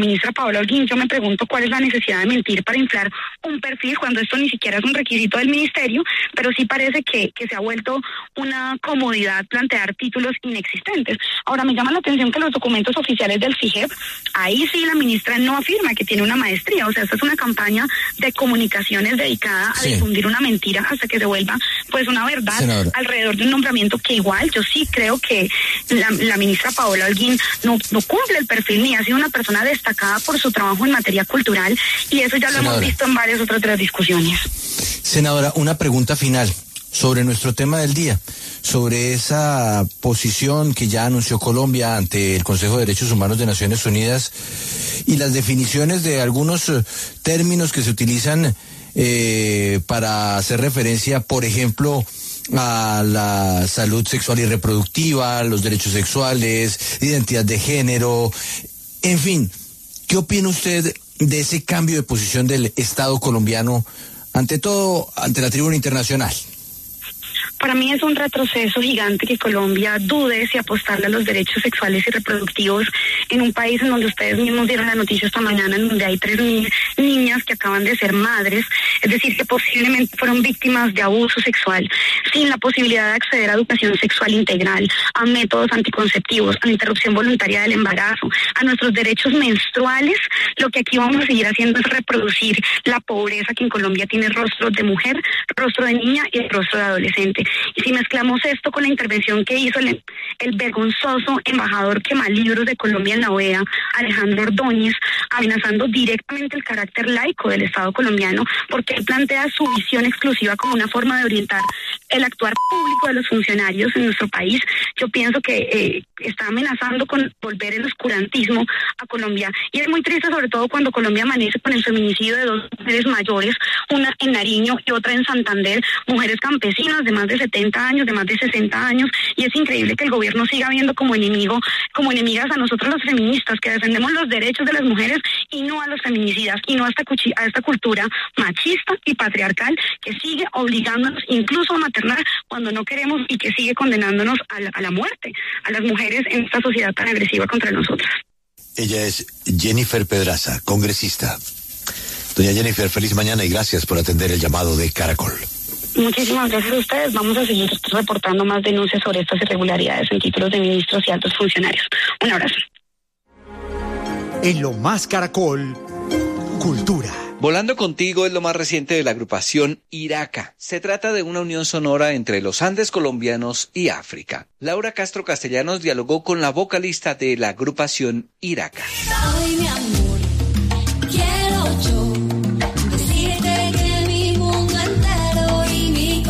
ministra Paola Holguín, yo me pregunto cuál es la necesidad de mentir para inflar un perfil cuando esto ni siquiera es un requisito del ministerio, pero sí parece que se ha vuelto una comodidad plantear títulos inexistentes. Ahora, me llama la atención que los documentos oficiales del FIGEP, ahí sí la ministra no afirma que tiene una maestría, o sea, esta es una campaña de comunicaciones dedicada a difundir una mentira hasta que se vuelva pues una verdad, senadora, alrededor de un nombramiento que igual yo sí creo que la ministra Paola Holguín no cumple el perfil ni ha sido una persona destacada por su trabajo en materia cultural, y eso ya lo hemos visto en varias otras de las discusiones. Senadora, una pregunta final sobre nuestro tema del día, sobre esa posición que ya anunció Colombia ante el Consejo de Derechos Humanos de Naciones Unidas y las definiciones de algunos términos que se utilizan para hacer referencia, por ejemplo, a la salud sexual y reproductiva, los derechos sexuales, identidad de género, en fin. ¿Qué opina usted de ese cambio de posición del Estado colombiano, ante todo, ante la tribuna internacional? Para mí es un retroceso gigante que Colombia dude si apostarle a los derechos sexuales y reproductivos en un país en donde ustedes mismos dieron la noticia esta mañana, en donde hay 3.000 niñas que acaban de ser madres, es decir, que posiblemente fueron víctimas de abuso sexual, sin la posibilidad de acceder a educación sexual integral, a métodos anticonceptivos, a la interrupción voluntaria del embarazo, a nuestros derechos menstruales. Lo que aquí vamos a seguir haciendo es reproducir la pobreza que en Colombia tiene rostro de mujer, rostro de niña y rostro de adolescente. Y si mezclamos esto con la intervención que hizo el vergonzoso embajador quemalibros de Colombia en la OEA, Alejandro Ordóñez, amenazando directamente el carácter laico del Estado colombiano, porque él plantea su visión exclusiva como una forma de orientar el actuar público de los funcionarios en nuestro país, yo pienso que está amenazando con volver el oscurantismo a Colombia. Y es muy triste, sobre todo cuando Colombia amanece con el feminicidio de 2 mujeres mayores, una en Nariño y otra en Santander, mujeres campesinas de más de 70 años, de más de 60 años, y es increíble que el gobierno siga viendo como enemigas a nosotros las feministas, que defendemos los derechos de las mujeres y no a los feminicidas, y no a esta cultura machista y patriarcal que sigue obligándonos incluso a maternar cuando no queremos, y que sigue condenándonos a la muerte a las mujeres en esta sociedad tan agresiva contra nosotras. Ella es Jennifer Pedraza, congresista. Doña Jennifer, feliz mañana y gracias por atender el llamado de Caracol. Muchísimas gracias a ustedes. Vamos a seguir reportando más denuncias sobre estas irregularidades en títulos de ministros y altos funcionarios. Un abrazo. En Lo Más Caracol, Cultura. Volando Contigo es lo más reciente de la agrupación Iraca. Se trata de una unión sonora entre los Andes colombianos y África. Laura Castro Castellanos dialogó con la vocalista de la agrupación Iraca. Ay, mi amor, quiero yo decirte que mi mundo entero y mi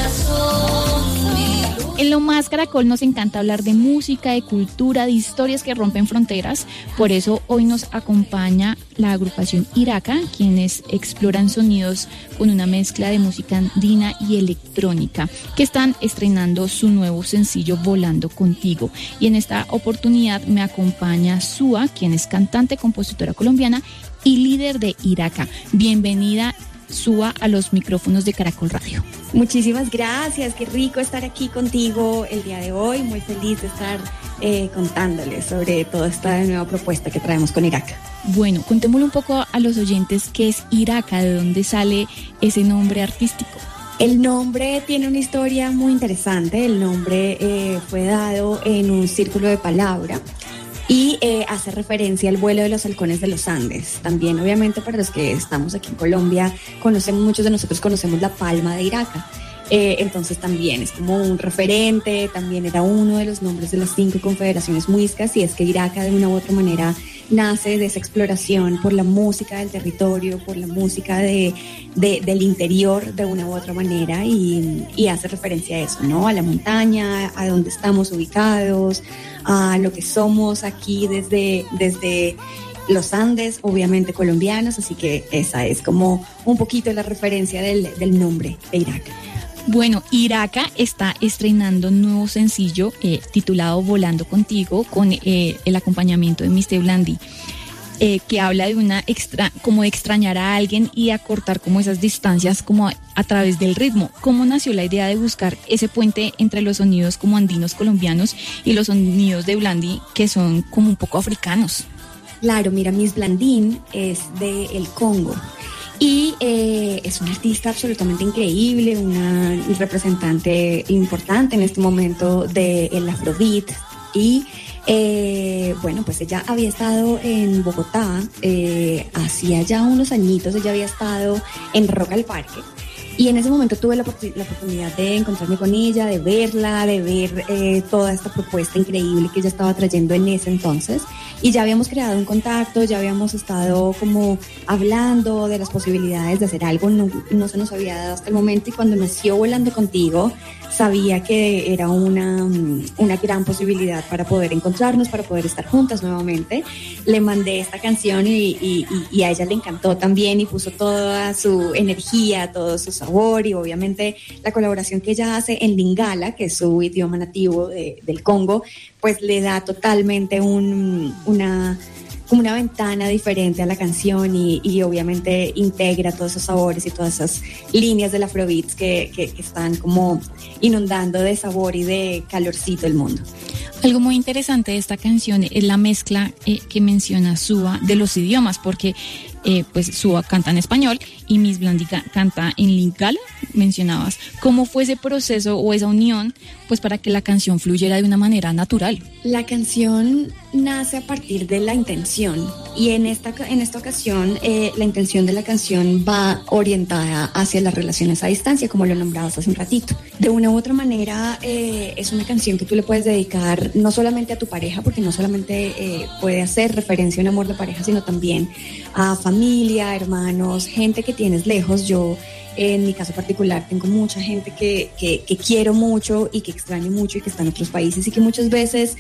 corazón, mi luz. En Lo Más Caracol nos encanta hablar de música, de cultura, de historias que rompen fronteras. Por eso hoy nos acompaña la agrupación Iraca, quienes exploran sonidos con una mezcla de música andina y electrónica, que están estrenando su nuevo sencillo Volando Contigo. Y en esta oportunidad me acompaña Sua, quien es cantante, compositora colombiana y líder de Iraca. Bienvenida, Sua, a los micrófonos de Caracol Radio. Muchísimas gracias, qué rico estar aquí contigo el día de hoy, muy feliz de estar contándoles sobre toda esta nueva propuesta que traemos con Iraca. Bueno, contémosle un poco a los oyentes qué es Iraca, de dónde sale ese nombre artístico. El nombre tiene una historia muy interesante. El nombre fue dado en un círculo de palabra y hace referencia al vuelo de los halcones de los Andes. También, obviamente, para los que estamos aquí en Colombia, muchos de nosotros conocemos la palma de Iraca. Entonces también es como un referente, también era uno de los nombres de las 5 confederaciones muiscas, y es que Iraca de una u otra manera nace de esa exploración por la música del territorio, por la música del interior de una u otra manera, y hace referencia a eso, ¿no? A la montaña, a donde estamos ubicados, a lo que somos aquí desde los Andes, obviamente colombianos, así que esa es como un poquito la referencia del nombre de Iraca. Bueno, Iraca está estrenando un nuevo sencillo titulado Volando Contigo, con el acompañamiento de Mr. Blandi, que habla de como de extrañar a alguien y acortar como esas distancias como a través del ritmo. ¿Cómo nació la idea de buscar ese puente entre los sonidos como andinos colombianos y los sonidos de Blandi, que son como un poco africanos? Claro, mira, Miss Blandín es de el Congo y es una artista absolutamente increíble, una representante importante en este momento del Afrobeat y bueno, pues ella había estado en Bogotá hacía ya unos añitos, ella había estado en Rock al Parque. Y en ese momento tuve la oportunidad de encontrarme con ella, de verla, de ver toda esta propuesta increíble que ella estaba trayendo en ese entonces. Y ya habíamos creado un contacto, ya habíamos estado como hablando de las posibilidades de hacer algo, no se nos había dado hasta el momento. Y cuando nació Volando Contigo, sabía que era una gran posibilidad para poder encontrarnos, para poder estar juntas nuevamente. Le mandé esta canción y a ella le encantó también y puso toda su energía, todo su sabor y obviamente la colaboración que ella hace en Lingala, que es su idioma nativo del Congo, pues le da totalmente una ventana diferente a la canción y obviamente integra todos esos sabores y todas esas líneas del Afrobeats que están como inundando de sabor y de calorcito el mundo. Algo muy interesante de esta canción es la mezcla que menciona Suba de los idiomas, porque pues Suba canta en español y Miss Blandín canta en Lingala, mencionabas. ¿Cómo fue ese proceso o esa unión pues para que la canción fluyera de una manera natural? La canción nace a partir de la intención y en esta ocasión la intención de la canción va orientada hacia las relaciones a distancia, como lo nombrabas hace un ratito. De una u otra manera es una canción que tú le puedes dedicar no solamente a tu pareja, porque no solamente puede hacer referencia a un amor de pareja, sino también a familia, hermanos, gente que tienes lejos. Yo en mi caso particular tengo mucha gente que quiero mucho y que extraño mucho y que está en otros países y que muchas veces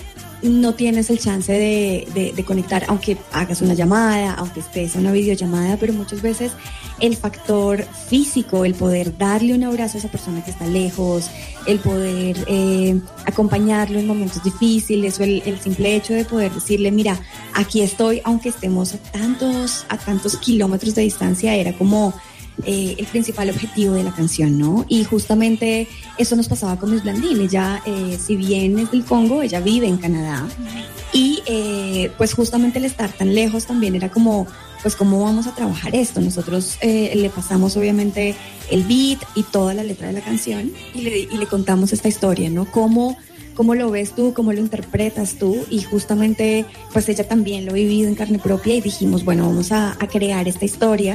no tienes el chance de conectar, aunque hagas una llamada, aunque estés en una videollamada, pero muchas veces el factor físico, el poder darle un abrazo a esa persona que está lejos, el poder acompañarlo en momentos difíciles o el simple hecho de poder decirle, mira, aquí estoy, aunque estemos a tantos kilómetros de distancia, era como el principal objetivo de la canción, ¿no? Y justamente eso nos pasaba con Miss Blandín. Ella, si bien es del Congo, ella vive en Canadá y pues justamente el estar tan lejos también era como, pues cómo vamos a trabajar esto. Nosotros le pasamos obviamente el beat y toda la letra de la canción y le contamos esta historia, ¿no? ¿Cómo lo ves tú? ¿Cómo lo interpretas tú? Y justamente pues ella también lo ha vivido en carne propia y dijimos, bueno, vamos a crear esta historia.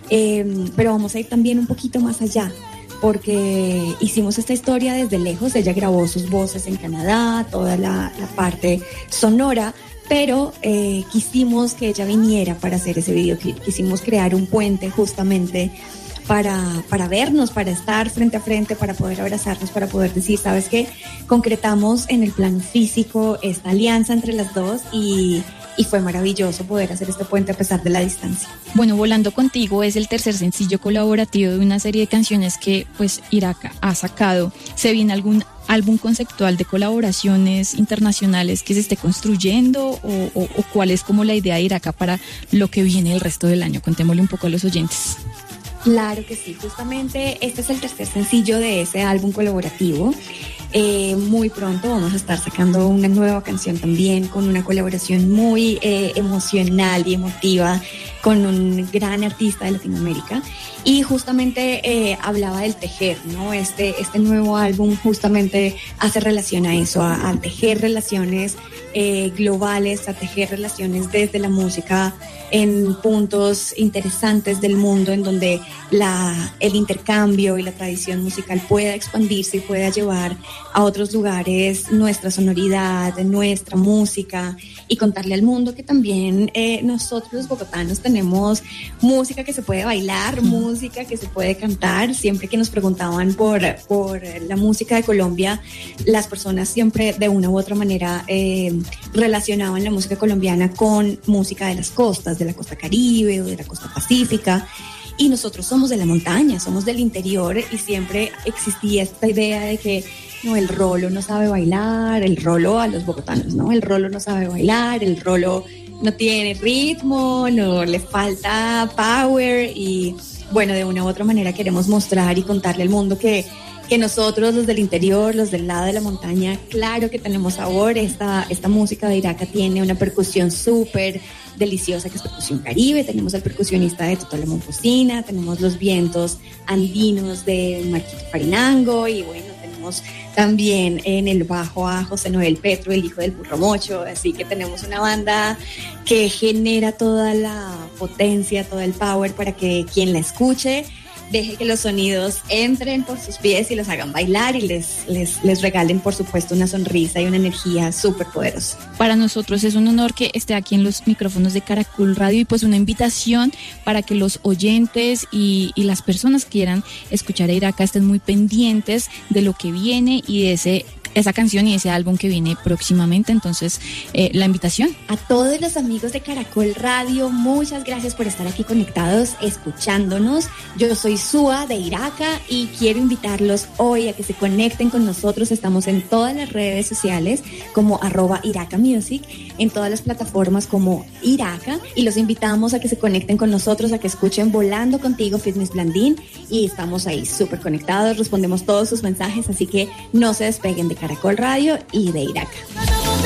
Pero vamos a ir también un poquito más allá, porque hicimos esta historia desde lejos. Ella grabó sus voces en Canadá, toda la parte sonora, pero quisimos que ella viniera para hacer ese videoclip. Quisimos crear un puente justamente para vernos, para estar frente a frente, para poder abrazarnos, para poder decir, ¿sabes qué? Concretamos en el plano físico esta alianza entre las dos y fue maravilloso poder hacer este puente a pesar de la distancia. Bueno, Volando Contigo es el tercer sencillo colaborativo de una serie de canciones que pues Iraka ha sacado. ¿Se viene algún álbum conceptual de colaboraciones internacionales que se esté construyendo o cuál es como la idea de Iraka para lo que viene el resto del año? Contémosle un poco a los oyentes. Claro que sí, justamente este es el tercer sencillo de ese álbum colaborativo. Muy pronto vamos a estar sacando una nueva canción también con una colaboración muy emocional y emotiva con un gran artista de Latinoamérica y justamente hablaba del tejer, ¿no? Este nuevo álbum justamente hace relación a eso, a tejer relaciones globales, a tejer relaciones desde la música en puntos interesantes del mundo en donde el intercambio y la tradición musical pueda expandirse y pueda llevar a otros lugares nuestra sonoridad, nuestra música y contarle al mundo que también nosotros los bogotanos tenemos música que se puede bailar, música que se puede cantar. Siempre que nos preguntaban por la música de Colombia, las personas siempre de una u otra manera relacionaban la música colombiana con música de las costas, de la costa Caribe o de la costa Pacífica. Y nosotros somos de la montaña, somos del interior y siempre existía esta idea de que no, el rolo no sabe bailar, el rolo a los bogotanos, ¿no? El rolo no sabe bailar, el rolo no tiene ritmo, no le falta power y bueno, de una u otra manera queremos mostrar y contarle al mundo que que nosotros, los del interior, los del lado de la montaña, claro que tenemos sabor. Esta música de Iraca tiene una percusión súper deliciosa, que es percusión caribe. Tenemos al percusionista de Totó Lemon Cocina, tenemos los vientos andinos de Marquito Farinango, y bueno, tenemos también en el bajo a José Noel Petro, el hijo del burro mocho. Así que tenemos una banda que genera toda la potencia, todo el power para que quien la escuche deje que los sonidos entren por sus pies y los hagan bailar y les regalen, por supuesto, una sonrisa y una energía súper poderosa. Para nosotros es un honor que esté aquí en los micrófonos de Caracol Radio, y pues una invitación para que los oyentes y las personas que quieran escuchar a Iraca estén muy pendientes de lo que viene y de esa canción y ese álbum que viene próximamente. Entonces, la invitación. A todos los amigos de Caracol Radio, muchas gracias por estar aquí conectados, escuchándonos. Yo soy Sua de Iraca y quiero invitarlos hoy a que se conecten con nosotros. Estamos en todas las redes sociales como @IracaMusic, en todas las plataformas como Iraca, y los invitamos a que se conecten con nosotros, a que escuchen Volando Contigo, Fitness Blandín, y estamos ahí súper conectados, respondemos todos sus mensajes, así que no se despeguen de Caracol Radio y de Iraca.